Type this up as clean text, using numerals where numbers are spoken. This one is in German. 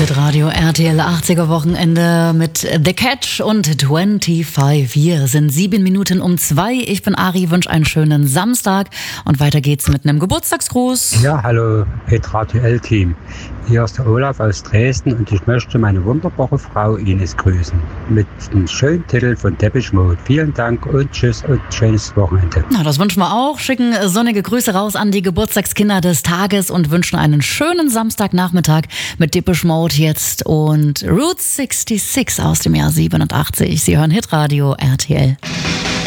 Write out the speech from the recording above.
Hitradio RTL 80er Wochenende mit The Catch und 25. Wir sind 7 Minuten um 2. Ich bin Ari, wünsche einen schönen Samstag und weiter geht's mit einem Geburtstagsgruß. Ja, hallo Hitradio L-Team. Hier ist der Olaf aus Dresden und ich möchte meine wunderbare Frau Ines grüßen. Mit einem schönen Titel von Depeche Mode. Vielen Dank und tschüss und schönes Wochenende. Na, das wünschen wir auch. Schicken sonnige Grüße raus an die Geburtstagskinder des Tages und wünschen einen schönen Samstagnachmittag mit Depeche Mode jetzt und Route 66 aus dem Jahr 87. Sie hören Hitradio RTL.